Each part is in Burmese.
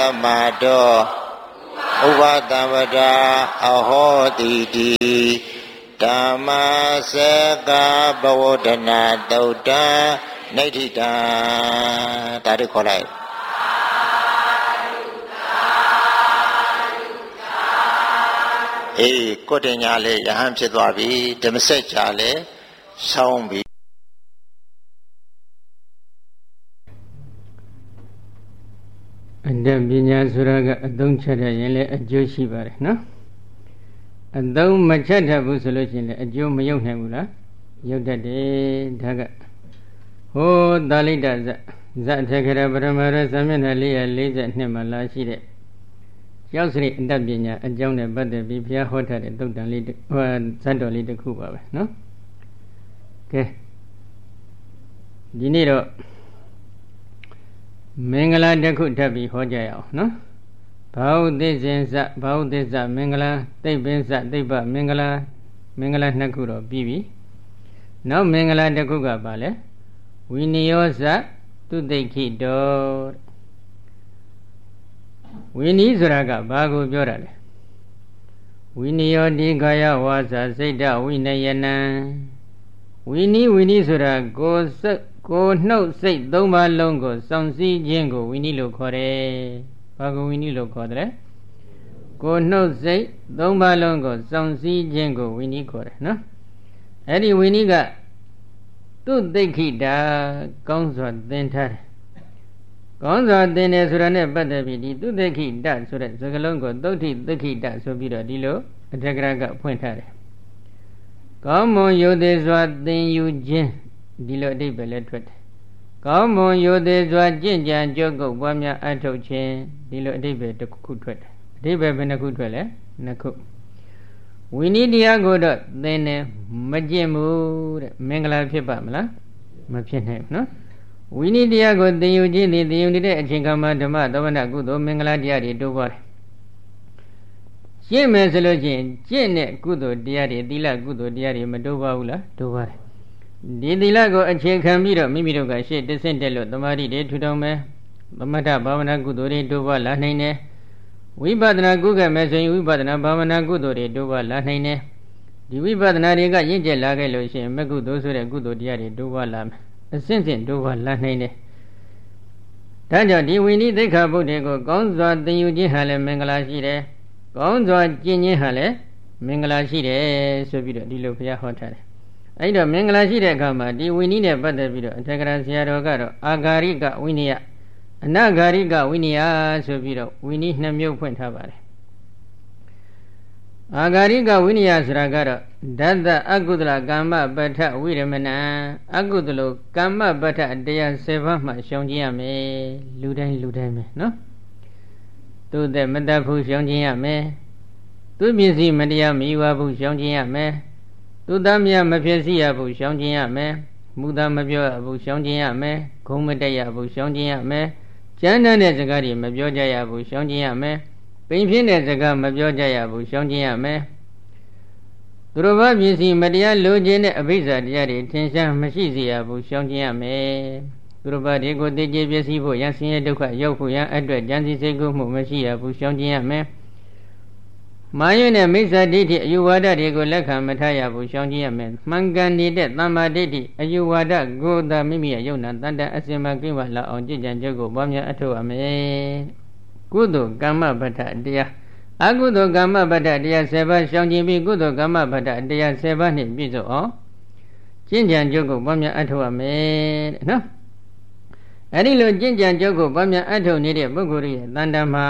Mado Uvatamada Ahodidi Dhamma Seka Bhavodana Dauda Naidita Tadi Kolai Kote Nyale Yaham Chidwabi Demasek Chale Saumbi Ada binya suraga adung chada yele ajo shibare no adung machada bu solution le ajo mayau nai bu la yau dat de daga ho dalida za thekara paramara samyana 442မှာလာရှိတဲ့ရောက်စရိအတ္တပညာအကြောင်းနဲ့ပတ်သက်ပြီးဘုရားဟောထားတဲ့သုတ်တန်လေးဟောဇတ်တော်လေးတစ်ခုပါပဲနော်ကဲဒီနေ့တော့မင်္ဂလာတစ်ခုထပ်ပြီးဟောကြရအောင်နော်ဘာဝသစ္စဉ်စဘာဝသစ္စာမင်္ဂလာသိပ္ပင်းစသိပ္ပမင်္ဂလာနှစ်ခုတော့ပြီးပြီနောက်မင်္ဂလာတစ်ခုကပါလဲဝိနည်းယောစသူသိခိတောဝိနည်းဆိုတာကဘာကိုပြောတာလဲဝိနည်းယောဒီကာယဝါစာစိတ်တဝိနယနံဝိနည်းဆိုတာကိုနှုတ်စိတ်သုံးပါးလုံးကိုစောင့်စည်းခြင်းကိုဝိနည်းလို့ခေါ်တယ်။ဘာကိုဝိနည်းလို့ခေါ်တယ်။ကိုနှုတ်စိတ်သုံးပါးလုံးကိုစောင့်စည်းခြင်းကိုဝိနည်းခေါ်တယ်နော်။အဲ့ဒီဝိနည်းကသူသိခိတာကောင်းစွာသင်ထားတယ်။ကောင်းစွာသင်တယ်ဆိုတာနဲ့ပတ်သက်ပြီးဒီသူသိခိတဆိုတဲ့စကားလုံးကိုသုတ္တိသိခိတဆိုပြီးတော့ဒီလိုအထက်ကရာကဖွင့်ထားတယ်။ကောင်းမွန်ရိုသေစွာသင်ယူခြင်းဒီလိုအဓိပ္ပာယ်လည်းထွက်တယ်။ကောင်းမွန်ရိုသေစွာကျင့်ကြံကြုတ်ကုတ်ပွားများအထုတ်ခြင်းဒီလိုအဓိပ္ပာယ်တစ်ခုထွက်တယ်။အဓိပ္ပာယ်ဘယ်နှခုထွက်လဲ။နှစ်ခု။ဝိနည်းတရားကိုတော့သင်တယ်မကျင့်ဘူးတဲ့။မင်္ဂလာဖြစ်ပါမလား။မဖြစ်နိုင်ဘူးနော်။ဝိနည်းတရားကိုသင်ယူခြင်းသည်သင်ယူတဲ့အချိန်ကမှဓမ္မသဝနာကုသိုလ်မင်္ဂလာတရားတွေတိုးပွားတယ်။ကျင့်မယ်ဆိုလို့ချင်းကျင့်တဲ့ကုသိုလ်တရားတွေသီလကုသိုလ်တရားတွေမတိုးပွားဘူးလား။တိုးပွားတယ်ဒီသီလကိုအခြေခံပြီးတော့မိမိတို့ကရှေ့တဆင့်တက်လို့သမာဓိတွေထူထောင်မယ်သမထဘာဝနာကုသိုလ်တွေတိုးပွားလာနိုင်တယ်ဝိပဿနာကုခဲ့မယ်ဆိုရင်ဝိပဿနာဘာဝနာကုသိုလ်တွေတိုးပွားလာနိုင်တယ်ဒီဝိပဿနာတွေကရင့်ကျက်လာခဲ့လို့ရှိရင်မကုသိုလ်ဆိုတဲ့ကုသိုလ်တရားတွေတိုးပွားလာမယ်အစဉ်စဉ်တိုးပွားလာနိုင်တယ်ဒါကြောင့်ဒီဝိနည်းသိက္ခာပုဒ်တွေကိုကောင်းစွာသင်ယူခြင်းဟာလည်းမင်္ဂလာရှိတယ်ကောင်းစွာကျင့်ခြင်းဟာလည်းမင်္ဂလာရှိတယ်ဆိုပြီးတော့ဒီလိုဘုရားဟောထားတယ်အဲ့တော့မင်္ဂလာရှိတဲ့အခါမှာဒီဝိနည်းနဲ့ပတ်သက်ပြီးတော့အထက်ကရာဆရာတော်ကတော့အာဂါရိကဝိနည်းအနဂါရိကဝိနည်းဆိုပြီးတော့ဝိနည်းနှစ်မျိုးဖွင့်ထားပါတယ်အာဂါရိကဝိနည်းဆိုတာကတော့ဓတ္တအကုသလကမ္မပဋ္ဌဝိရမဏံအကုသလကမ္မပဋ္ဌတရား7ပါးမှရှောင်ခြင်းရမယ်လူတိုင်းပဲနော်သူတဲ့မတတ်ဘူးရှောင်ခြင်းရမယ်သူမျက်စိမတရားမီဝါဘူးရှောင်ခြင်းရမယ်သူသားမြတ်မဖြစ်စီရဘူးရှောင်ခြင်းရမယ်မူသားမပြောရဘူးရှောင်ခြင်းရမယ်ဂုံမတက်ရဘူးရှောင်ခြင်းရမယ်ကျမ်းတဲ့စကားတွေမပြောကြရဘူးရှောင်ခြင်းရမယ်ပိန်ဖြစ်တဲ့စကားမပြောကြရဘူးရှောင်ခြင်းရမယ်သူတော်ဘာပစ္စည်းမတရားလိုချင်တဲ့အဘိဇ္ဇာတရားတွေထင်ရှားမရှိစေရဘူးရှောင်ခြင်းရမယ်သူတော်ဘာတွေကိုသိကြပစ္စည်းဖို့ရန်ဆင်းရဲဒုက္ခရောက်ဖို့ရန်အတွက်ကြံစည်စိတ်ကူးမှုမရှိရဘူးရှောင်ခြင်းရမယ်မာယနဲ့မိစ္ဆာဒိဋ္ဌိအယူဝါဒတွေကိုလက်ခံမထားရဘူးရှောင်ခြင်းရမယ်မှန်ကန်နေတဲ့သမ္မာဒိဋ္ဌိအယူဝါဒကိုသာမိမိရဲ့ယုံနာတန်တအစင်မကိဝလာအောင်ကြည်ကြံကြုတ်ကိုပွားများအထောက်ရမယ်ကုသိုလ်ကမ္မပဋ္ဌတရားအကုသိုလ်ကမ္မပဋ္ဌတရား7ပါးရှောင်ခြင်းပြီးကုသိုလ်ကမ္မပဋ္ဌတရား7ပါးနှင့်ပြည့်စုံအောင်ကြည်ကြံကြုတ်ကိုပွားများအထောက်ရမယ်တဲ့နော်အဲ့ဒီလိုကြည်ကြံကြုတ်ကိုပွားများအထောက်နေတဲ့ပုဂ္ဂိုလ်ရဲ့တန်တမှာ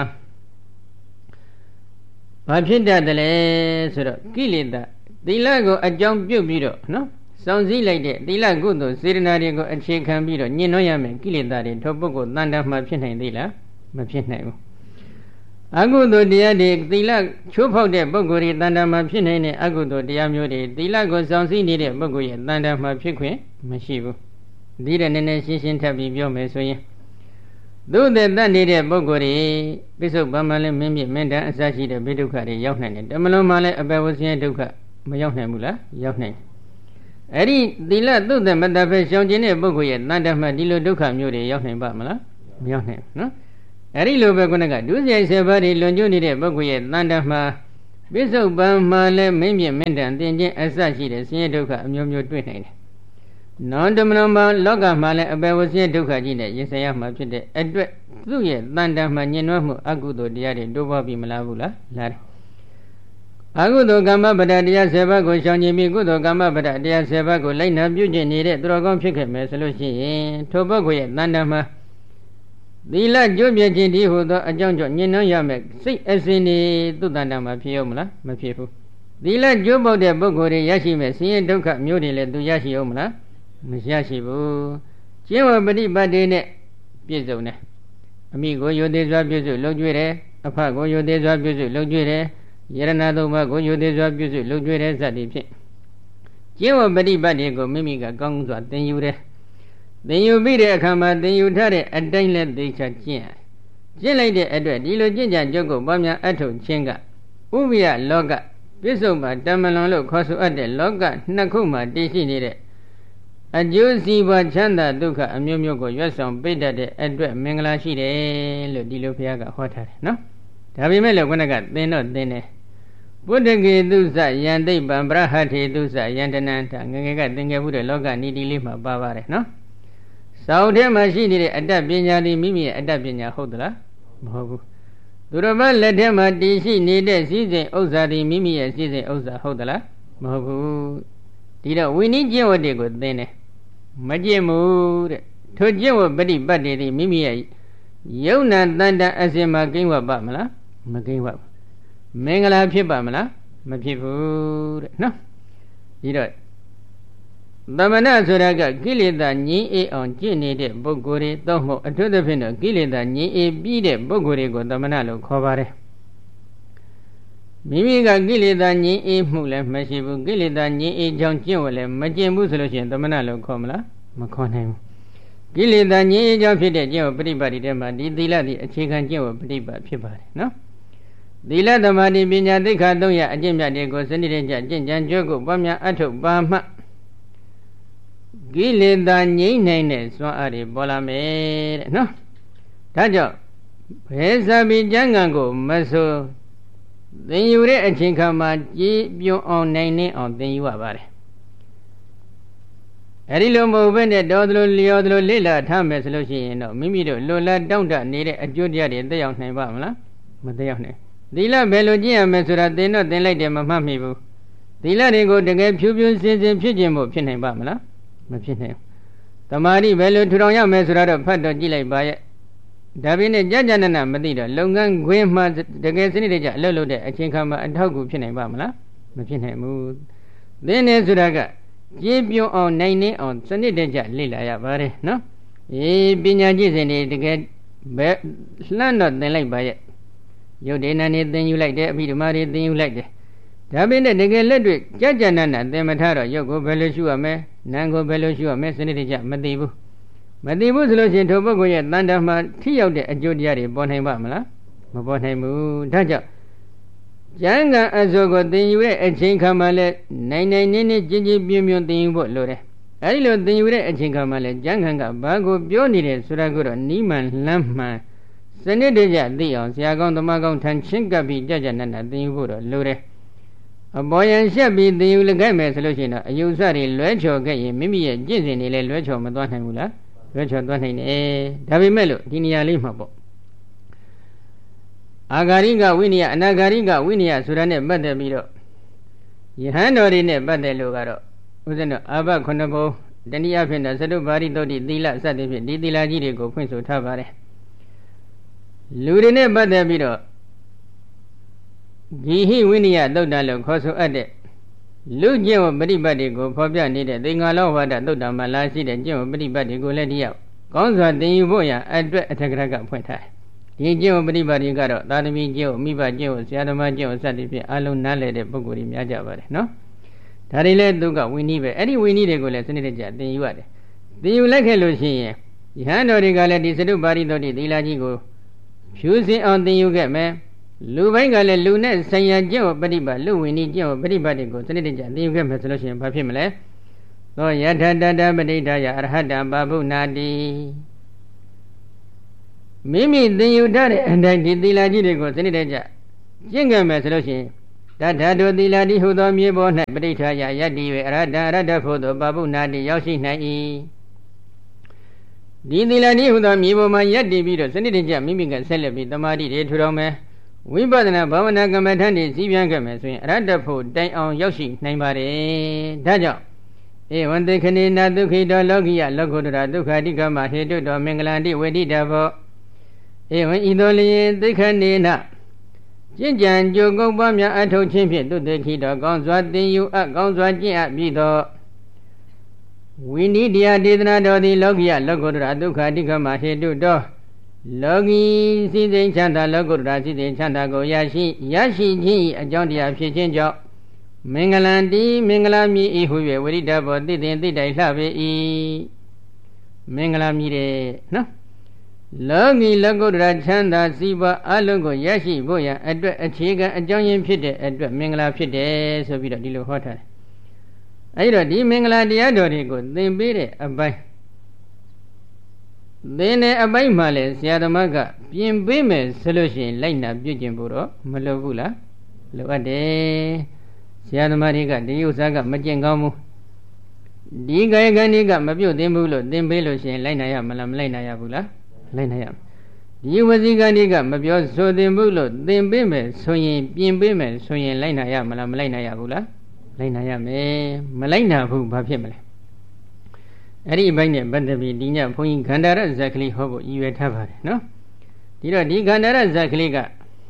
ဘာဖြစ်တတ်တယ်လဲဆိုတော့ကိလေသာသီလကိုအကြောင်းပြုတ်ပြီးတော့နော်စောင့်စည်းလိုက်တဲ့သီလကုသိုလ်စေတနာတွေကိုအခြေခံပြီးတော့ညှဉ်းနှွမ်းရမယ်ကိလေသာတွေထောပုဂ္ဂိုလ်တန်တမှာဖြစ်နိုင်သေးလားမဖြစ်နိုင်ဘူးအကုသိုလ်တရားတွေသီလချိုးဖောက်တဲ့ပုဂ္ဂိုလ်တွေတန်တမှာဖြစ်နိုင်တဲ့အကုသိုလ်တရားမျိုးတွေသီလကိုစောင့်စည်းနေတဲ့ပုဂ္ဂိုလ်ရဲ့တန်တမှာဖြစ်ခွင့်မရှိဘူးဒီတဲ့နည်းနည်းရှင်းရှင်းထပ်ပြီးပြောမယ်ဆိုရင်သို့တဲ့တတ်နေတဲ့ပုဂ္ဂိုလ်တွေပိဿုပံမှလည်းမင်းမြင့်မင်းတန်းအစရှိတဲ့ဘေးဒုက္ခတွေရောက်နိုင်တယ်တမလုံးမှလည်းအပယ်ဝဆင်းရဲဒုက္ခမရောက်နိုင်ဘူးလားရောက်နိုင်တယ်အဲ့ဒီသီလသို့တဲ့မတတ်ပဲရှောင်ကျင်တဲ့ပုဂ္ဂိုလ်ရဲ့တန်တမှာဒီလိုဒုက္ခမျိုးတွေရောက်နိုင်ပါမလားမရောက်နိုင်ဘူးနော်အဲ့ဒီလိုပဲခုနကဒုစရိုက်7ပါးတွေလွန်ကျွနေတဲ့ပုဂ္ဂိုလ်ရဲ့တန်တမှာပစ္စုပန်မှာလည်းမင်းမြင့်မင်းတန်သင်ခြင်းအစရှိတဲ့ဆင်းရဲဒုက္ခအမျိုးမျိုးတွေ့နိုင်တယ်။နောင်တမနောမှာလောကမှာလည်းအပေဝဆင်းရဲဒုက္ခကြီးနဲ့ရင်ဆိုင်ရမှာဖြစ်တဲ့အတွက်သူ့ရဲ့တန်တမှာညှဉ်းနှွမ်းမှုအကုသိုလ်တရားတွေတိုးပွားပြီးမလားဘူးလား။လားတယ်။အကုသိုလ်ကမ္မပဒတရား7ပါးကိုရှောင်ကျင်ပြီးကုသိုလ်ကမ္မပဒတရား7ပါးကိုလိုက်နာပြုကျင့်နေတဲ့သူတော်ကောင်းဖြစ်ခဲ့မယ်ဆိုလို့ရှိရင်ထိုပုဂ္ဂိုလ်ရဲ့တန်တမှာသီလကျွတ်ပြခြင်းဒီဟူသောအကြောင်းကြောင့်ညှဉ်းနှွမ်းရမယ်စိတ်အစဉ်နေသူတန်တမှာဖြစ်ရောမလားမဖြစ်ဘူးသီလကျွတ်ပေါက်တဲ့ပုဂ္ဂိုလ်တွေရရှိမယ်ဆင်းရဲဒုက္ခမျိုးတွေလည်းသူရရှိရောမလားမရရှိဘူးကျင့်ဝတ်ပฏิပတ်တွေနဲ့ပြည့်စုံတယ်အမိကိုယုသေးစွာပြုစုလုပ်ကြွေးတယ်အဖကိုယုသေးစွာပြုစုလုပ်ကြွေးတယ်ယရဏသုံးပါးကိုယုသေးစွာပြုစုလုပ်ကြွေးတဲ့စသည်ဖြင့်ကျင့်ဝတ်ပฏิပတ်တွေကိုမိမိကကောင်းစွာသင်ယူတယ်သင်ယူပြီးတဲ့အခါမှာသင်ယူထားတဲ့အတိုင်းလဲသိချကျင့်လိုက်တဲ့အတွက်ဒီလိုကျင့်ကြံကြုတ်ကိုပွားများအထုတ်ခြင်းကဥပ္ပယလောကပြစ္ဆုတ်မှာတမလွန်လို့ခေါ်ဆိုအပ်တဲ့လောကနှစ်ခုမှာတည်ရှိနေတဲ့အကျိုးစီးပွားချမ်းသာဒုက္ခအမျိုးမျိုးကိုရွတ်ဆောင်ပိတ်တတ်တဲ့အတွက်မင်္ဂလာရှိတယ်လို့ဒီလိုဘုရားကဟောထားတယ်နော်ဒါပေမဲ့လည်းခုနကသင်တော့သင်တယ်ပုဒ္ဒကေတုစယံသိပ္ပံပရဟထေတုစယံတနန္တငငယ်ကသင်ခဲ့မှုတဲ့လောကနီတိလေးမှာပါပါတယ်နော်စောင့်ထဲမှာရှိနေတဲ့အတ္တပညာသည်မိမိရဲ့အတ္တပညာဟုတ်သလားမဟုတ်ဘူးသူတော်ဘာလက်ထဲမှာတည်ရှိနေတဲ့စည်းစိမ်ဥစ္စာသည်မိမိရဲ့စည်းစိမ်ဥစ္စာဟုတ်သလားမဟုတ်ဘူးဒီတော့ဝိနည်းကျင့်ဝတ်တွေကိုသင်တယ်မကျင့်ဘူးတဲ့ထိုကျင့်ဝတ်ပฏิပတ်တွေသည်မိမိရဲ့ယုံနာတန်တအစဉ်မှာကိန်းဝတ်ပါမလားမကိန်းဝတ်ဘူးမင်္ဂလာဖြစ်ပါမလားမဖြစ်ဘူးတဲ့နော်ဒီတော့သမဏဆိုတာကကိလေသာငြိမ်းအေးအောင်ကျင့်နေတဲ့ပုဂ္ဂိုလ်တွေသို့မဟုတ်အထူးသဖြင့်တော့ကိလေသာငြိမ်းအေးပြီးတဲ့ပုဂ္ဂိုလ်တွေကိုသမဏလို့ခေါ်ပါတယ်မိမိကကိလေသာငြိမ်းအေးမှုလည်းမရှိဘူးကိလေသာငြိမ်းအေးကြောင့်ကျင့်ဝတ်လည်းမကျင့်ဘူးဆိုလို့ရှိရင်သမဏလို့ခေါ်မလားမခေါ်နိုင်ဘူးကိလေသာငြိမ်းအေးကြောင့်ဖြစ်တဲ့ကျင့်ဝတ်ပฏิပတ်တွေမှာဒီသီလဒီအခြေခံကျင့်ဝတ်ပฏิပတ်ဖြစ်ပါတယ်နော်သီလသမာဓိပညာသိက္ခာ3ရပ်အကျင့်မြတ်တွေကိုစနစ်တကျကျင့်ကြံကြွကိုပွားများအထုတ်ပါမှကိလေသာငြိမ်းနိုင်တဲ့စွမ်းအားတွေပေါ်လာမယ်တဲ့နော်ဒါကြောင့်ဘယ်စာပေကျမ်းဂန်ကိုမဆိုသင်ယူတဲ့အချိန်ခါမှာကြည်ပြုံအောင်နိုင်နေအောင်သင်ယူရပါတယ်အဲဒီလိုမဟုတ်ဘဲနဲ့တော်သလိုလျော်သလိုလေ့လာထားမယ်ဆိုလို့ရှိရင်တော့မိမိတို့လိုလားတောင့်တနေတဲ့အကျိုးတရားတွေသက်ရောက်နိုင်ပါမလားမသက်ရောက်နိုင်သီလဘယ်လိုကျင့်ရမလဲဆိုတာသင်တော့သင်လိုက်တယ်မမှတ်မိဘူးသီလတွေကိုတကယ်ဖြူဖြူစင်စင်ဖြစ်ခြင်းမို့ဖြစ်နိုင်ပါမလားမဖြစ်နိုင်ဘူးတမာတိဘယ်လိုထူထောင်ရမယ်ဆိုတာတော့ဖတ်တော့ကြည့်လိုက်ပါရဲ့ဒါပေမဲ့ကြာကြာနာနာမသိတော့လုပ်ငန်းခွင်မှာတကယ်စနစ်တကျအလုပ်လုပ်တဲ့အချိန်ခါမှာအထောက်အကူဖြစ်နိုင်ပါမလားမဖြစ်နိုင်ဘူးသင်နေဆိုတာကကြည်ပြုံအောင်နိုင်နေအောင်စနစ်တကျလေ့လာရပါတယ်နော်ပညာကြည့်စဉ်တွေတကယ်ဘယ်လှမ်းတော့သင်လိုက်ပါရဲ့ရုပ်ဒေနာနေသင်ယူလိုက်တယ်အဘိဓမ္မာတွေသင်ယူလိုက်တယ်ဒါပေမဲ့တကယ်လက်တွေ့ကြာကြာနာနာသင်မထားတော့ရုပ်ကိုဘယ်လိုရှုရမလဲနာမ်ကိုဘယ်လိုရှုရမလဲစနစ်တကျမသိဘူးမသိဘူးဆိုလို့ရှိရင်ထိုပုဂ္ဂိုလ်ရဲ့တန်တမှာထိရောက်တဲ့အကျိုးတရားတွေပေါ်နိုင်ပါမလားမပေါ်နိုင်ဘူးဒါကြောင့်ကျမ်းဂန်အစိုးကိုသင်ယူတဲ့အချိန်ခါမှာလဲနိုင်နိုင်နေနေကြည်ကြည်ပြင်းပြင်းသင်ယူဖို့လိုတယ်အဲဒီလိုသင်ယူတဲ့အချိန်ခါမှာလဲကျမ်းဂန်ကဘာကိုပြောနေတယ်ဆိုတာကိုတော့နီးမှန်လမ်းမှန်စနစ်တကျသိအောင်ဆရာကောင်းသမားကောင်းထံချင်းကပ်ပြီးကြာကြာနာနာသင်ယူဖို့တော့လိုတယ်အပေါ်ယံရှက်ပြီးသင်ယူလခဲ့မယ်ဆိုလို့ရှိရင်တော့အယုစတွေလွဲချော်ခဲ့ရင်မိမိရဲ့ကျင့်စဉ်တွေလည်းလွဲချော်မသွားနိုင်ဘူးလားလွဲချော်သွားနိုင်တယ်ဒါပေမဲ့လို့ဒီနေရာလေးမှာပေါ့အာဂါရိကဝိနည်းအနာဂါရိကဝိနည်းဆိုတာနဲ့ပတ်သက်ပြီးတော့ယဟန်တော်တွေနဲ့ပတ်သက်လို့ကတော့ဥစဉ်တော့အာဘ9ဘုံတနည်းအားဖြင့်တော့သတုပါရိသုတ်တိသီလစသဖြင့်ဒီသီလကြီးတွေကိုဖွင့်ဆိုထားပါတယ်လူတွေနဲ့ပတ်သက်ပြီးတော့ဂိဟိဝိနည်းသုတ်တံလို့ခေါ်ဆိုအပ်တဲ့လူကျင့်ဝတ်ပฏิပတ်တွေကိုဖော်ပြနေတဲ့သင်္ဃာလောဝါဒသုတ်တံမှာလာရှိတဲ့ကျင့်ဝတ်ပฏิပတ်တွေကိုလည်းတရားကောင်းစွာသင်ယူဖို့ရန်အတွက်အထက်ကရကဖွင့်ထားတယ်ဒီကျင့်ဝတ်ပฏิပတ်တွေကတော့သာသမီကျင့်ဝတ်မိဘကျင့်ဝတ်ဆရာသမားကျင့်ဝတ်စသဖြင့်အလုံးနားလည်တဲ့ပုဂ္ဂိုလ်တွေများကြပါတယ်နော်ဒါတွေလည်းသူကဝိနည်းပဲအဲ့ဒီဝိနည်းတွေကိုလည်းစနစ်တကျသင်ယူရတယ်သင်ယူလိုက်ခဲ့လို့ရှိရင်ယဟန်တော်တွေကလည်းဒီသတုပါရိသုတ်တိသီလကြီးကိုဖြူစင်အောင်သင်ယူခဲ့မယ်လူပိုင်းကလည်းလူနဲ့ဆိုင်ရာကျင့်ဝတ်ပฏิပတ်လူဝိနည်းကျင့်ဝတ်ပฏิပတ်တွေကိုစနစ်တကျသင်ယူခဲ့မယ်ဆိုလို့ရှိရင်ဘာဖြစ်မလဲသောယထတတပဋိဌာယအရဟတပါဗုနာတိမိမိသင်ယူထားတဲ့အတိုင်းဒီသီလကြီးတွေကိုစနစ်တကျကျင့်ကြံမယ်ဆိုလို့ရှိရင်တထတုသီလတိဟုသောမြေပေါ်၌ပဋိဌာယယတ္တိ၍အရဟတအရဟတဖို့သောပပုနာတိရောက်ရှိနိုင်၏ဒီသီလတိဟုသောမြေပေါ်မှာယတ္တိပြီးတော့စနစ်တကျမိမိကဆက်လက်ပြီးတမာတိတွေထူထောင်မယ်ဝိပဿနာဘာဝနာကမ္မထန်တွေစီးပြန်ခဲ့မယ်ဆိုရင်အရဟတဖို့တိုင်အောင်ရောက်ရှိနိုင်ပါတယ်ဒါကြောင့်ဧဝံတေခဏေနာဒုက္ခိတောလောကိယလောကုတ္တရာဒုက္ခတိကမဟေတုတောမင်္ဂလန္တိဝေတိတဘောဧဝံဤသို့လျင်သိခဏေနကျင့်ကြံကြိုးကုပ်ပွားများအထုတ်ခြင်းဖြင့်သူတေခိတောကောင်းစွာသင်ယူအပ်ကောင်းစွာကျင့်အပ်ပြီးသောဝိနိတရားဒေသနာတော်သည်လောကိယလောကုတ္တရာဒုက္ခတိကမဟေတုတောလောကီစိစိချမ်းသာလောကုတ္တရာစိစိချမ်းသာကိုရရှိခြင်း၏အကြောင်းတရားဖြစ်ခြင်းကြောင့်မင်္ဂလံတိမင်္ဂလာမြည်ဤဟု၍ဝိရိဒဘောတိတင်တိတိုင်လှပေ၏မင်္ဂလာမြည်တဲ့နော်လောကီလောကုတ္တရာချမ်းသာစီးပွားအလုံးကိုရရှိဖို့ရန်အတွက်အခြေခံအကြောင်းရင်းဖြစ်တဲ့အတွက်မင်္ဂလာဖြစ်တယ်ဆိုပြီးတော့ဒီလိုဟောထားတယ်အဲဒီတော့ဒီမင်္ဂလာတရားတော်တွေကိုသင်ပေးတဲ့အပိုင်းသင်တဲ့အပိုင်းမှာလဲဆရာသမားကပြင်ပေးမယ်ဆိုလို့ရှိရင်လိုက်နာပြုကျင့်ဖို့တော့မလိုဘူးလားလိုအပ်တယ်ဆရာသမားတွေကဒီဥစ္စာကမကျင့်ကောင်းဘူးဒီကာယကံတွေကမပြုတ်သင်ဘူးလို့သင်ပေးလို့ရှိရင်လိုက်နာရမလားမလိုက်နာရဘူးလားလိုက်နာရဒီဝစီကံတွေကမပြောဆိုသင်ဘူးလို့သင်ပေးမယ်ဆိုရင်ပြင်ပေးမယ်ဆိုရင်လိုက်နာရမလားမလိုက်နာရဘူးလားလိုက်နာရမယ်မလိုက်နာဘူးဘာဖြစ်မလဲအဲ့ဒီအပိုင်းနဲ့ပတ်သက်ပြီးဒီညဘုန်းကြီးခန္ဓာရဇက်ကလေးဟောဖို့ရည်ရွယ်ထားပါတယ်နော်ဒီတော့ဒီခန္ဓာရဇက်ကလေးက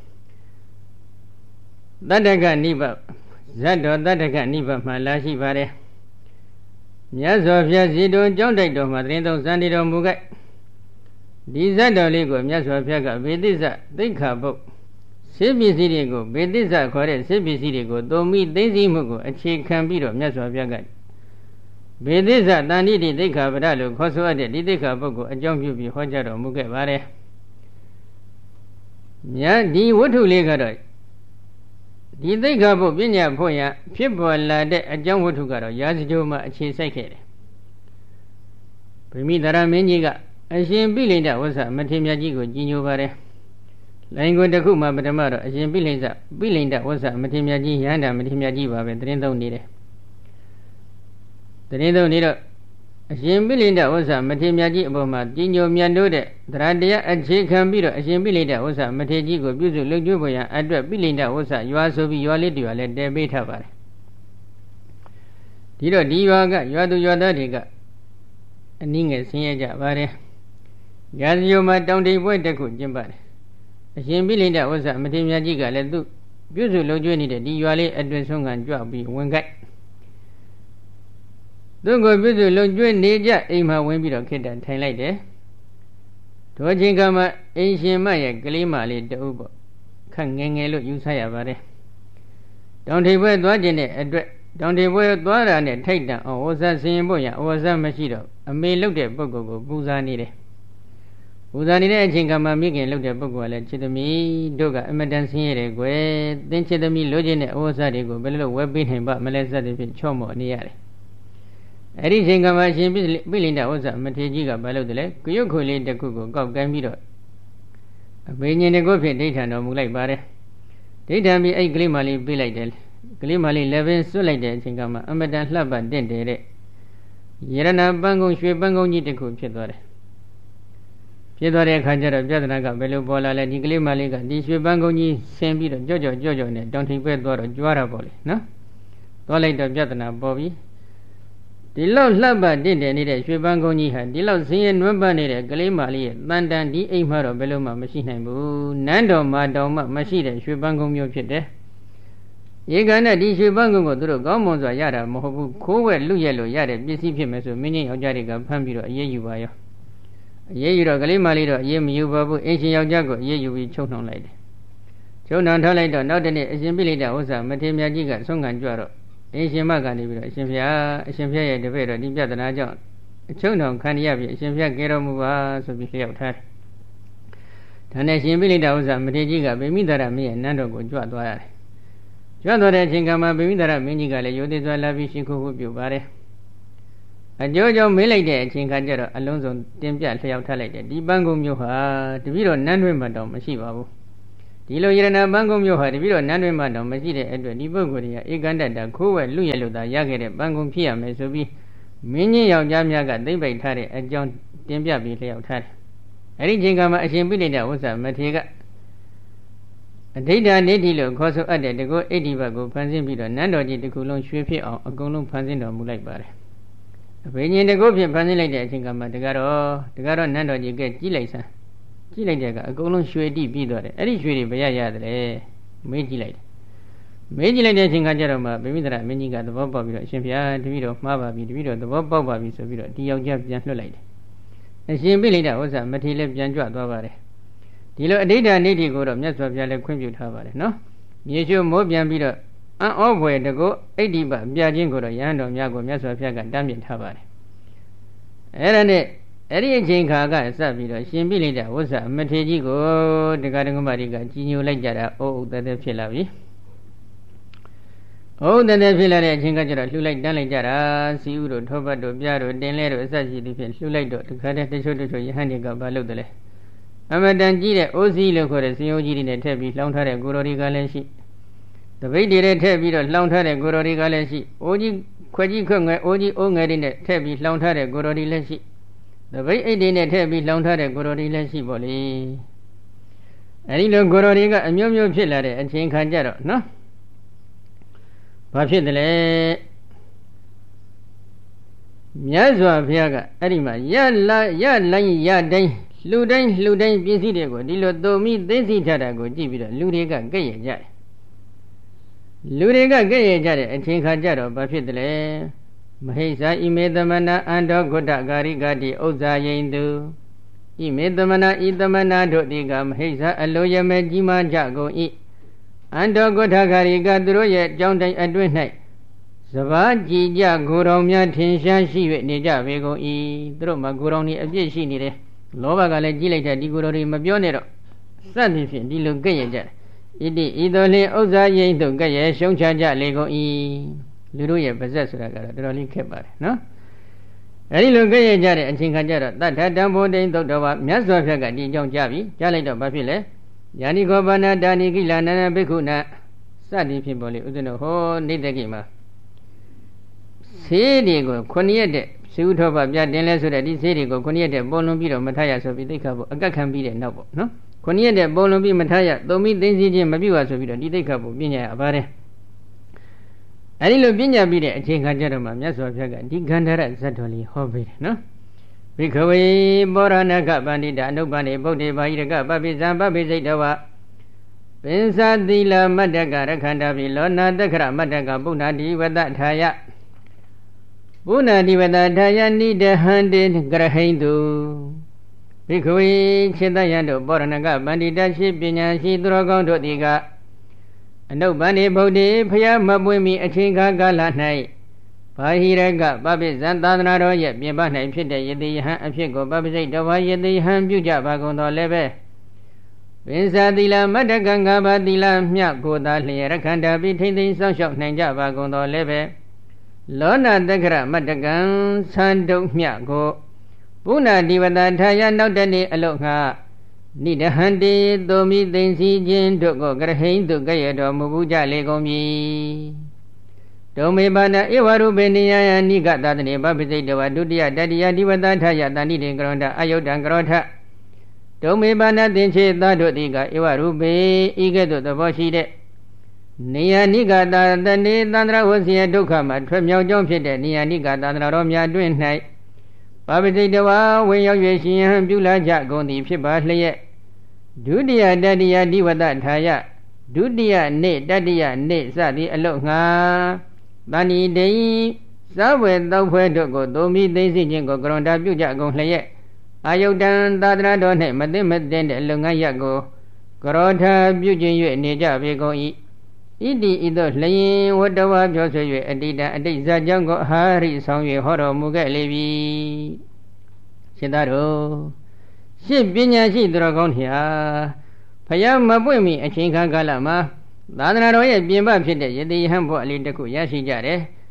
တတ္တကနိဗ္ဗာန်ဇတ်တော်တတ္တကနိဗ္ဗာန်မှာလာရှိပါတယ်မြတ်စွာဘုရားဇီတုံကျောင်းတိုက်တော်မှာသတင်းသုံးစံတည်တော်မူခဲ့ဒီဇတ်တော်လေးကိုမြတ်စွာဘုရားကဘေသစ္စသိက္ခာပုဒ်စေပစ္စည်းတွေကိုဘေသစ္စခေါ်တဲ့စေပစ္စည်းတွေကိုသုံးမိသိသိမှုကိုအခြေခံပြီးတော့မြတ်စွာဘုရားကဘေသစ္စတန်တိတိသိက္ခာပဒလို့ခေါ်ဆိုရတဲ့ဒီသိက္ခာပုဒ်ကိုအကြောင်းပြုပြီးဟောကြားတော်မူခဲ့ပါတယ်မြတ်ဒီဝတ္ထုလေးကတော့ဒီသိက္ခာပုဒ်ပညာဖို့ရဖြစ်ပေါ်လာတဲ့အကြောင်းဝတ္ထုကတော့ရာဇဂိုမှာအခြေစိုက်ခဲ့တယ်ဗိမိသရမင်းကြီးကအရှင်ပိလိန္ဒဝဆမထေရမြတ်ကြီးကိုကြီးညိုပါတယ်လိုင်ကိုတစ်ခုမှပထမတော့အရှင်ပိလိန္ဒဝဆမထေရမြတ်ကြီးရဟန္တာမထေရမြတ်ကြီးပါပဲသတင်းသုံးနေတယ်သတင်းသုံးနေတော့အရှင်ပိလိန္ဒဝဆမထေရမြတ်ကြီးအပေါ်မှာကြီးညိုမြတ်လို့တဲ့တရားတရားအခြေခံပြီးတော့အရှင်ပိလိန္ဒဝဆမထေရကြီးကိုပြုစုလုပ်ကျွေးပေါ်ရန်အတွက်ပိလိန္ဒဝဆရွာဆိုပြီးရွာလေးတရွာလည်းတည်ပေးထားပါတယ်ဒီတော့ဒီရွာကရွာသူရွာသားတွေကအနည်းငယ်ဆင်းရဲကြပါတယ်ရာဇဂိုမှာတောင်တိပွဲတစ်ခုကျင်းပါတယ်အရှင်ပိလိန္ဒဝဆမထေရမြတ်ကြီးကလည်းသူပြုစုလုပ်ကျွေးနေတဲ့ဒီရွာလေးအတွင်ဆုံးခံကြွပြီးဝင်ကြိုက်သူကိုပြုစုလုံကျွေးနေကြအိမ်မှာဝင်ပြီးတော့ခိတ္တထိုင်လိုက်တယ်ထိုအချိန်ကမှအိမ်ရှင်မရဲ့ကလေးမလေးတအုပ်ပေါ့ခက်ငယ်ငယ်လို့ယူဆရပါတယ်တောင်ထိပ်ပွဲသွားခြင်းတဲ့အတွက်တောင်ထိပ်ပွဲသွားတာနဲ့ထိုက်တန်အောင်ဝဇ္ဇဆင်ရင်ဖို့ရဝဇ္ဇမရှိတော့အမေလုတ်တဲ့ပုဂ္ဂိုလ်ကိုပူဇာနေတယ်ပူဇာနေတဲ့အချိန်ကမှမိခင်လုတ်တဲ့ပုဂ္ဂိုလ်ကလည်းချစ်သမီးတို့ကအမတန်ဆင်းရဲတယ်ကွယ်သင်ချစ်သမီးလိုချင်တဲ့ဝဇ္ဇတွေကိုဘယ်လိုဝယ်ပေးနိုင်ပါမလဲစသဖြင့်ချော့မော့နေရတယ်အဲ့ဒီချိန်ကမှရှင်ပိလိန္ဒဝဆမထေရကြီးကဘာလုပ်တယ်လဲကရုတ်ခွေလေးတစ်ခုကိုကောက်ကိုင်းပြီးတော့အဘိညာဉ်တကုတ်ဖြင့်ဒိဋ္ဌံတော်မူလိုက်ပါတယ်ဒိဋ္ဌံပြီးအဲ့ကလေးမလေးပြေးလိုက်တယ်ကလေးမလေးလည်းပင်စွတ်လိုက်တဲ့အချိန်ကမှအမတန်လှပတင့်တယ်တဲ့ယရဏပန်းကုန်းရွှေပန်းကုန်းကြီးတစ်ခုဖြစ်သွားတယ်ဖြစ်သွားတဲ့အခါကျတော့ပြဿနာကဘယ်လိုပေါ်လာလဲဒီကလေးမလေးကဒီရွှေပန်းကုန်းကြီးဆင်းပြီးတော့ကြော့နဲ့တောင်ထိပ်ပဲသွားတော့ကြွားတာပေါ့လေနော်သွားလိုက်တော့ပြဿနာပေါ်ပြီဒီလောက်လှပတင့်တယ်နေတဲ့ရွှေပန်းကုန်းကြီးဟာဒီလောက်ဆင်းရဲနွမ်းပန်းနေတဲ့ကလေးမလေးရဲ့တန်တန်ဒီအိမ်မှာတော့ဘယ်လိုမှမရှိနိုင်ဘူးနန်းတော်မှာတောင်မှမရှိတဲ့ရွှေပန်းကုန်းမျိုးဖြစ်တယ်ဧကနဲ့ဒီရွှေပန်းကုန်းကိုသူတို့ကောင်းမွန်စွာရတာမဟုတ်ဘူးခိုးဝဲလူရက်လို့ရတဲ့ပစ္စည်းဖြစ်မယ်ဆိုမင်းကြီးယောက်ျားတွေကဖမ်းပြီးတော့အေးအေးယူပါရောအေးအေးယူတော့ကလေးမလေးတော့အေးမယူပါဘူးအင်းရှင်ယောက်ျားကိုအေးအေးယူပြီးချုပ်နှောင်လိုက်တယ်ချုပ်နှောင်ထားလိုက်တော့နောက်တနေ့အရှင်ပိလိန္ဒဝဆမထေရမြတ်ကြီးကဆုံးခံကြွတော့အရှင်မကနေပြီးတော့အရှင်ဘုရားရဲ့တပည့်တော်ဒီပြဿနာကြောင့်အချုံတော်ခံရပြီအရှင်ဘုရားကဲတော်မူပါဆိုပြီးလျှောက်ထားတယ်။ဒါနဲ့ရှင်ပိလိန္ဒဝဆမထေရကြီးကဗိမိသရမင်းရဲ့နန်းတော်ကိုကြွသွားရတယ်။ကြွသွားတဲ့အချိန်ကမှဗိမိသရမင်းကြီးကလည်းရိုသေစွာလာပြီးရှင်ခုဟုပြုပါတယ်။အကျိုးကြောင့်မေးလိုက်တဲ့အချိန်ခါကျတော့အလုံးစုံတင်ပြလျှောက်ထားလိုက်တယ်ဒီပန်းကုံမျိုးဟာတပည့်တော်နန်းတွင်မှတောင်မရှိပါဘူးဒီလိုယရဏပန်းကုံမျိုးဟာတပည့်တော်နန်းတွင်မှတောင်မရှိတဲ့အတွက်ဒီပုဂ္ဂိုလ်တွေကဧကန္တတခိုးဝဲလူရလို့သာရခဲ့တဲ့ပန်းကုံဖြစ်ရမယ်ဆိုပြီးမင်းကြီးယောက်ျားများကသိမ့်ပိုက်ထားတဲ့အကြောင်းတင်ပြပြီးလျှောက်ထားတယ်အဲ့ဒီချိန်ကမှအရှင်ပိဋကဝိဇ္ဇမထေရကအဋိဌာနေတိလို့ခေါ်ဆိုအပ်တဲ့တကောအိဋ္ဌိဘတ်ကိုဖန်ဆင်းပြီးတော့နန်းတော်ကြီးတစ်ခုလုံးရွှေဖြစ်အောင်အကုန်လုံးဖန်ဆင်းတော်မူလိုက်ပါတယ်အဘိညာဉ်တကောဖြင့်ဖန်ဆင်းလိုက်တဲ့အချိန်ကမှတကတော့နန်းတော်ကြီးကကြည့်လိုက်စမ်းကြည့်လိုက်တဲ့ကအကုန်လုံးရွှေတိပြီးသွားတယ်အဲ့ဒီရွှေတွေဘယ်ရရတယ်လဲမေးကြည့်လိုက်တယ်မေးကြည့်လိုက်တဲ့အချိန်ကကျတော့မှဗိမိသရမင်းကြီးကသဘောပေါက်ပြီးတော့အရှင်ဘုရားတပည့်တော်မှားပါပြီတပည့်တော်သဘောပေါက်ပါပြီဆိုပြီးတော့ဒီယောက်ျားပြန်လွှတ်လိုက်တယ်အရှင်ပိဋကဝိဇ္ဇမထေရလည်းပြန်ကြွသွားပါတယ်ဒီလိုအဋိဌာနေတိကိုတော့မြတ်စွာဘုရားလည်းခွင့်ပြုထားပါတယ်နော်မြေရှိုးမိုးပြန်ပြီးတော့အံ့ဩဖွယ်တကောအိဋ္ဌိပပြခြင်းကိုတော့ရဟန်းတော်များကိုမြတ်စွာဘုရားကတမ်းမြင်ထားပါတယ်အဲ့ဒါနဲ့အဲ့ဒီအချိန်ခါကစပ်ပြီးတော့ရှင်ပိဋကဝိဇ္ဇမထေရကြီးကိုတရားတော်မတွေကကြီးညိုလိုက်ကြတာအိုးတသက်ဖြစ်လာပြီအိုးတသက်ဖြစ်လာတဲ့အချိန်ကကျတော့လှူလိုက်တန်းလိုက်ကြတာစီဥတို့ထောပတ်တို့ပြားတို့တင်လဲတို့အစရှိသည်ဖြင့်လှူလိုက်တော့တခါတည်းတချို့ယဟန်တွေကဘာလုပ်တယ်လဲအမတန်ကြီးတဲ့အိုးစီလို့ခေါ်တဲ့စင်ယိုးကြီးတွေနဲ့ထည့်ပြီးလှောင်ထားတဲ့ကိုရိုဒီကလည်းရှိတပိတ်တွေနဲ့ထည့်ပြီးတော့လှောင်ထားတဲ့ကိုရိုဒီကလည်းရှိအိုးကြီးခွက်ကြီးခွက်ငယ်အိုးကြီးအိုးငယ်တွေနဲ့ထည့်ပြီးလှောင်ထားတဲ့ကိုရိုဒီလည်းရှိတပိတ်အိတ်တွေနဲ့ထည့်ပြီးလှောင်ထားတဲ့ကိုရိုဒီလည်းရှိပေါ့လေအဲဒီလိုကိုရိုဒီကအမျိုးမျိုးဖြစ်လာတဲ့အချိန်ခါကျတော့နော်ဘာဖြစ်တယ်လဲမြတ်စွာဘုရားကအဲ့ဒီမှာရတိုင်းလှူတိုင်းပစ္စည်းတွေကိုဒီလိုတုံမိသိသိထားတာကိုကြည့်ပြီးတော့လူတွေကကဲ့ရဲ့ကြတယ်လူတွေကကဲ့ရဲ့ကြတဲ့အချိန်ခါကျတော့ဘာဖြစ်တယ်လဲမဟိစာဣမေသမနာအန္တောဂုတ္တကာရိကတိဥစ္စာယိန်တုဣမေသမနာဤသမနာတို့ဒီကမဟိစာအလိုရမဲကြီးမားကြကုန်၏အန္တောဂုတ္တကာရိကသူတို့ရဲ့ကြောင်းတိုင်းအတွင်း၌စဘာကြည်ကြကိုယ်တော်များထင်ရှားရှိ၍နေကြပေကုန်၏သူတို့မှာကိုယ်တော်นี่အပြည့်ရှိနေတယ်လောဘကလည်းကြီးလိုက်တဲ့ဒီကိုယ်တော်တွေမပြောနဲ့တော့စသည်ဖြင့်ဒီလိုကဲ့ရဲ့ကြတယ်ဣတိဤသို့လျှင်ဥစ္စာယိန်တို့ကဲ့ရဲ့ရှုံးချကြလေကုန်၏လူတို့ရဲ့ပါဇက်ဆိုတာကတော့တော်တော်လေးခက်ပါတယ်နော်အဲဒီလိုကဲ့ရဲ့ကြတဲ့အချိန်ခါကျတော့တထတံဘောတိန်သုတ်တော်ဘာမြတ်စွာဘုရားကဒီအကြောင်းကြားပြီကြားလိုက်တော့ဘာဖြစ်လဲယာနိခောဘာနာတာနိကိလနာနဘိက္ခုနာစသည်ဖြင့်ပေါ်လေဥစ္စနဟောနေတကိမှာဆေးတွေကို9ရက်တဲ့စီဥထောပပြတင်လဲဆိုတဲ့ဒီဆေးတွေကို9ရက်တဲ့ပုံလုံးပြီးတော့မထရဆိုပြီးသိက္ခာပုအကတ်ခံပြီးတဲ့နောက်ပေါ့နော်9ရက်တဲ့ပုံလုံးပြီးမထရသုံးပြီးသိသိချင်းမပြုတ်ရဆိုပြီးတော့ဒီသိက္ခာပုပညာရပါတယ်အဲဒီလိုပညာပြီးတဲ့အချိန်ခါကျတော့မှမြတ်စွာဘုရားကဒီဂန္ဓရဇတ်တော်လေးဟောပေးတယ်နော်ဘိခဝေပောရဏကပန္တိတာအနုပ္ပန္နေဗုဒ္ဓေဘာဟိရကပပိဇံပပိစိတ်တဝပင်္စသီလမတ္တကရခန္တာပိလောနာတက္ခရမတ္တကပုဏ္ဏတိဝတ္တထာယပုဏ္ဏတိဝတ္တထာယနိဒဟန္တေကရဟိန္တုဘိခဝေခြေတယံတို့ပောရဏကပန္တိတာရှိပညာရှိသူတော်ကောင်းတို့သည်ကအနုပ္ပန္နေဗုဒ္ဓေဖျားမပွင့်မီအချိန်ကာလ၌ဘာဟိရကပပိဇံသာသနာတော်ရဲ့ပြင်ပ၌ဖြစ်တဲ့ယတိယဟံအဖြစ်ကိုပပိစိတ်တဝါယတိယဟံပြုကြပါကုန်တော်လည်းပဲပင်စာသီလမတ္တကံ၅ပါးသီလမြတ်ကိုသာလျှရခန္တာပိထိမ့်သိမ်းစောင့်ရှောက်နိုင်ကြပါကုန်တော်လည်းပဲလောနာတက္ခရမတ္တကံသံတုံမြတ်ကိုပုဏ္ဏတိဝတ္တထာယနောက်တနေ့အလုတ်ငှနိဒဟန္တေသုမိသိင်စီခြင်းတို့ကိုကရဟိန္တုကရတော်မူဘူးကြလေကုန်ပြီဒုမေပါဏဧဝရုပေနိယယနိကသတ္တနေပပိစိတ်တဝဒုတိယတတိယဒီဝတ္တထာယတဏိတေကရောဓအယုတ်တံကရောဓဒုမေပါဏသင်္ချေသတို့တိကဧဝရုပေဤကဲ့သို့သဘောရှိတဲ့နေယနိကသတနေသန္တရဝစီယဒုက္ခမှာထွက်မြောက်ကြောင်းဖြစ်တဲ့နေယနိကသန္တရတော်များတွင်၌ပပိစိတ်တဝဝင်ရောက်၍ရှင်ဟံပြုလာကြကုန်သည်ဖြစ်ပါလျက်ဒုတိယတတိယဒီဝတ္တထာယဒုတိယနေ့တတိယနေ့စသည်အလုတ်ငါတဏိတိသဝေတောက်ဖွဲတို့ကိုသုံးပြီးသိသိချင်းကိုကရွန်တာပြုကြကုန်လျက်အာယုတ်တံသာသနာတော်၌မသိမသိတဲ့လုပ်ငန်းရပ်ကိုကရောထာပြုခြင်း၍နေကြပေကုန်၏ဣတိဤသို့လျင်ဝတ္တဝါပြောဆို၍အတိတံအတိတ်ဇာကြောင့်ကိုအာရိဆောင်၍ဟောတော်မူခဲ့လေပြီရှင်သာတို့ရှင်းပညာရှိသူတော်ကောင်းများဖယားမပွင့်မီအချိန်ကာလမှာသာသနာတော်ရဲ့ပြင်ပဖြစ်တဲ့ယတိယဟန်ဘုရားလေးတစ်ခုရရှိကြတယ်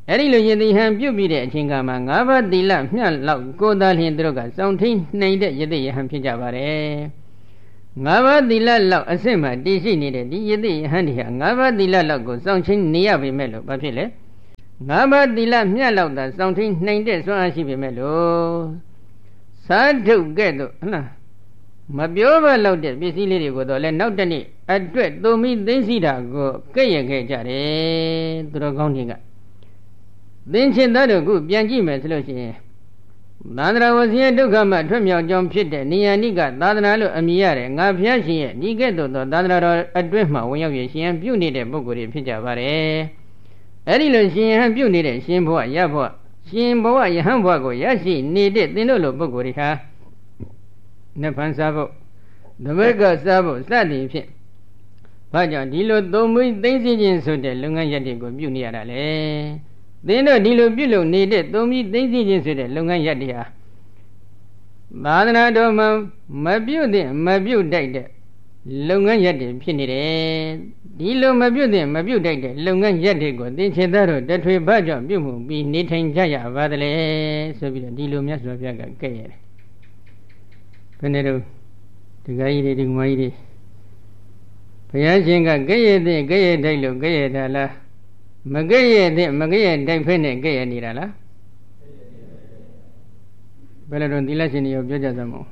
အဲ့ဒီလိုယသိဟံပြုတ်ပြီးတဲ့အချိန်ကမှ၅ပါးသီလမျှလောက်ကိုယ်သားလျင်သူတို့ကစောင့်ထိန်နှိမ်တဲ့ယသိယဟံဖြစ်ကြပါတယ်၅ပါးသီလလောက်အစစ်မှတည်ရှိနေတဲ့ဒီယသိယဟံတွေဟာ၅ပါးသီလလောက်ကိုစောင့်ထိန်နေရပေမဲ့လို့ဘာဖြစ်လဲ၅ပါးသီလမျှလောက်သာစောင့်ထိန်နှိမ်တဲ့စွမ်းအားရှိပေမဲ့လို့သာဓုကဲ့သို့ဟလားမပြောဘလောက်တဲ့ပစ္စည်းလေးတွေကိုတော့လဲနောက်တနေ့အတွက်သုံးပြီးသိသိတာကိုကဲ့ရဲ့ခဲ့ကြတယ်သူတော်ကောင်းတွေကသင်္ချင်သားတို့ကပြန်ကြည့်မယ်ဆိုလို့ရှိရင်သာသနာဝဆင်းရဲဒုက္ခမှထွက်မြောက်ကြောင်းဖြစ်တဲ့နိယနိကသာသနာလို့အမည်ရတယ်ငါဘုရားရှင်ရဲ့ဒီကဲ့သို့သောသာသနာတော်အတွင်းမှာဝင်ရောက်ရရှင်ပြုနေတဲ့ပုဂ္ဂိုလ်တွေဖြစ်ကြပါတယ်အဲ့ဒီလိုရှင်ဟန်ပြုနေတဲ့ရှင်ဘဝရဘဝရှင်ဘဝယဟန်ဘဝကိုရရှိနေတဲ့သင်တို့လိုပုဂ္ဂိုလ်တွေဟာနိဗ္ဗာန်စားဖို့သမဂ္ဂစားဖို့စသည်ဖြင့်ဘာကြောင့်ဒီလိုသုံးမွေးသိသိချင်းဆိုတဲ့လုပ်ငန်းရပ်တွေကိုပြုနေရတာလေသင်တို့ဒီလိုပြုလုပ်နေတဲ့သုံးပြီးသိသိချင်းဆိုတဲ့လုပ်ငန်းရပ်တွေဟာသာသနာတော်မှာမပြုတ်တဲ့မပြုတ်တိုက်တဲ့လုပ်ငန်းရပ်တွေဖြစ်နေတယ်ဒီလိုမပြုတ်တဲ့မပြုတ်တိုက်တဲ့လုပ်ငန်းရပ်တွေကိုသင်္ချေသားတို့တထွေဘာကြောင့်ပြုတ်မှုပြီးနေထိုင်ကြရပါသလဲဆိုပြီးတော့ဒီလိုမြတ်စွာဘုရားကကဲ့ရတယ်ဘယ်နဲ့တော့ဒီကကြီးတွေဒီမကြီးတွေဘုရားရှင်ကကဲ့ရဲ့တဲ့ကဲ့ရဲ့တိုက်လို့ကဲ့ရဲ့တာလားမကဲ့ရဲ့တဲ့မကဲ့ရဲ့တိုက်ဖက်နဲ့ကဲ့ရဲ့နေတာလားဘယ်လိုတော့သီလရှင်တွေရောပြောကြစမ်းမအောင်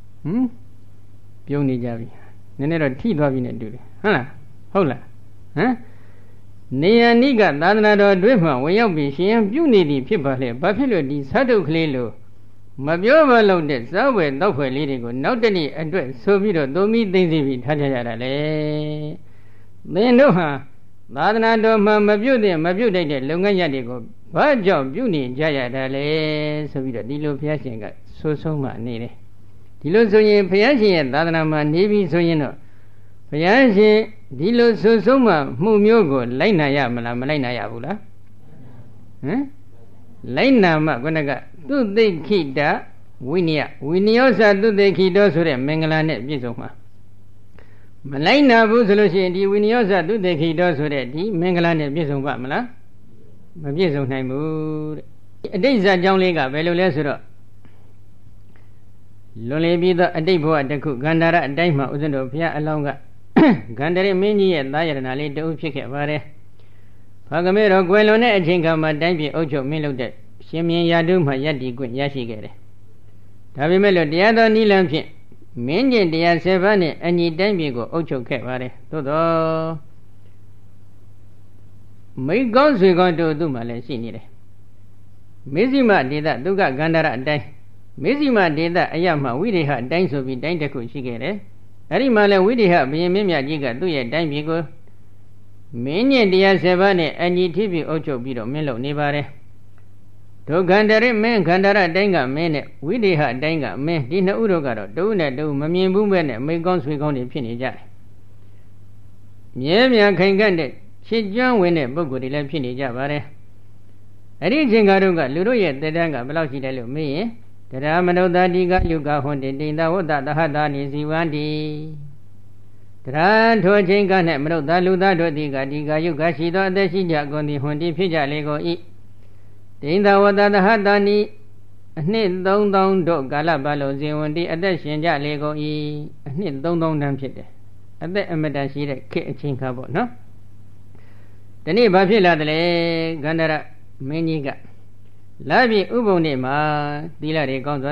ပြုံးနေကြပြီနည်းနည်းတော့ထိသွားပြီနဲ့တူတယ်ဟုတ်လားဟုတ်လားဟမ်နေယနိကသာသနာတော်အတွင်းမှာဝင်ရောက်ပြီးရှင်ပြုနေသည်ဖြစ်ပါလေဘာဖြစ်လို့ဒီသတ္တုကလေးလို့မပြောမလို့တဲ့ဇဝေတောက်ဖွယ်လေးတွေကိုနောက်တနေ့အတွက်ဆိုပြီးတော့သုံးပြီးသိသိပြီးထားကြရတာလေသင်တို့ဟာသာသနာတော်မှာမပြုတ်တဲ့မပြုတ်တဲ့လုပ်ငန်းရပ်တွေကိုဘာကြောင့်ပြုနေကြရတာလဲဆိုပြီးတော့ဒီလိုဘုရားရှင်ကဆိုဆုံးမှနေတယ်ဒီလိုဆိုရင်ဘုရားရှင်ရဲ့သာသနာမှာနေပြီဆိုရင်တော့ဘုရားရှင်ဒီလိုဆိုဆုံးမှမှုမျိုးကိုလိုက်နာရမလားမလိုက်နာရဘူးလားဟမ်လိုက်နာမှခုနကသူသိခိတဝိနည်းဝိနည်းသသူသိခိတောဆိုတဲ့မင်္ဂလာနဲ့ပြည့်စုံမှာမလိုက်နာဘူးဆိုလို့ရှိရင်ဒီဝိနည်းသသူသိခိတောဆိုတဲ့ဒီမင်္ဂလာနဲ့ပြည့်စုံပါမလားမပြည့်စုံနိုင်ဘူးတဲ့အတိတ်ဇာကြောင်းလေးကဘယ်လိုလဲဆိုတော့လွန်လေပြီးသောအတိတ်ဘဝတစ်ခုဂန္ဓာရအတိုင်းမှာဥစ္စံတော်ဘုရားအလောင်းကဂန္ဓရမင်းကြီးရဲ့သားရတနာလေးတအုပ်ဖြစ်ခဲ့ပါတယ်။ဘာကမဲတော်ကွယ်လွန်တဲ့အချိန်ခါမှာတိုင်းပြည်အုပ်ချုပ်မင်းလုပ်တဲ့ရှင်မြင်းရာထူးမှယက်တီခွင့်ရရှိခဲ့တယ်။ဒါပေမဲ့လို့တရားတော်နိလန်းဖြင့်မင်းကျင့်တရား7ပါးနဲ့အညီတိုင်းပြည်ကိုအုပ်ချုပ်ခဲ့ပါတယ်။သို့တော့မိကောင်းဆွေကောင်းတို့သူ့မှာလည်းရှိနေတယ်။မေဇိမဒေသဒုက္ခဂန္ဓာရအတိုင်းမေဇိမဒေသအရမှဝိရိဟအတိုင်းဆိုပြီးတိုင်းတစ်ခုရှိခဲ့တယ်။အဲဒီမှာလည်းဝိရိဟဘုရင်မင်းမြတ်ကြီးကသူ့ရဲ့တိုင်းပြည်ကိုမင်းညင်တရား7ပါးနဲ့အညီထိပ်ပြီးအုပ်ချုပ်ပြီးတော့မင်းလုပ်နေပါတယ်။ဒုက္ခန္တရမင်းခန္ဓာရအတိုင်းကမင်းနဲ့ဝိရိဟအတိုင်းကမင်းဒီနှစ်ဦးတို့ကတော့တဦးနဲ့တဦးမမြင်ဘူးပဲနဲ့မိကောင်းဆွေကောင်းတွေဖြစ်နေကြတယ်။မြဲမြံခိုင်ခန့်တဲ့ချစ်ကျွမ်းဝင်တဲ့ပုဂ္ဂိုလ်တွေလည်းဖြစ်နေကြပါတယ်။အဲ့ဒီအချိန်ကတို့ကလူတို့ရဲ့တက်တန်းကဘယ်လောက်ရှိတယ်လို့မေးရင်တရားမနုဿာတိကယုကဟွန်တိတိန်သဝတ္တသဟတာနိဇီဝန္တိတရားထိုချိန်ကနဲ့မနုဿာလူသားတို့သည်ကဒီကယုကရှိသောအသက်ရှိကြကုန်သည်ဟွန်တိဖြစ်ကြလေကုန်၏တိန်သဝတ္တသဟတာနိအနှစ်3000တို့ကာလပတ်လုံးဇင်ဝန္တိအသက်ရှင်ကြလေကုန်၏အနှစ်3000တန်းဖြစ်တယ်အသက်အမတန်ရှိတဲ့ခေတ်အချိန်ခါပေါ့နော်ဒီနေ့ဘာဖြစ်လာတယ်လဲဂန္ဓာရမင်းကြီးကလာပြီဥပုံနေ့မှာသီလတွေကောင်းစွာ